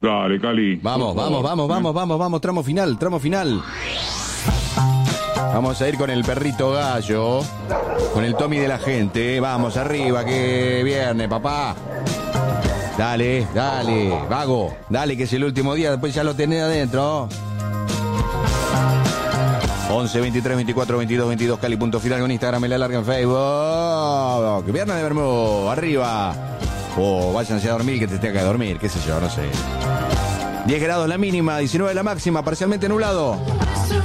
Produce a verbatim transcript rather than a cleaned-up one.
Dale, Cali. Vamos, vamos, vamos, vamos, vamos, vamos, tramo final, tramo final. Vamos a ir con el perrito gallo, con el Tommy de la gente. Vamos arriba, que viernes, papá. Dale, dale, vago, dale, que es el último día, después ya lo tenés adentro. once, veintitrés, veinticuatro, veintidós, veintidós, Cali, punto final con Instagram, en la larga en Facebook. Que viernes de Bermú, arriba. O váyanse a dormir, que te tenga que dormir, qué sé yo, no sé. diez grados la mínima, diecinueve la máxima, parcialmente nublado.